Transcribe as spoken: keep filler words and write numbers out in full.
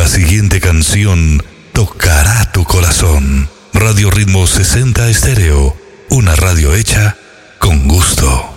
La siguiente canción tocará tu corazón. Radio Ritmo sesenta Estéreo, una radio hecha con gusto.